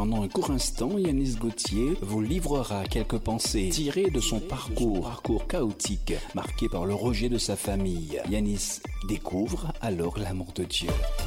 Pendant un court instant, Yanis Gauthier vous livrera quelques pensées tirées de son parcours chaotique, marqué par le rejet de sa famille. Yanis découvre alors l'amour de Dieu.